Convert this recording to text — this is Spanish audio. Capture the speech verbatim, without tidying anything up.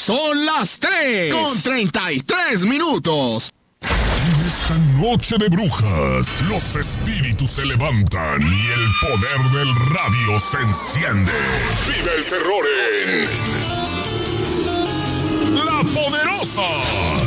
Son las tres con treinta y tres minutos. En esta noche de brujas, los espíritus se levantan y el poder del radio se enciende. ¡Vive el terror en La Poderosa!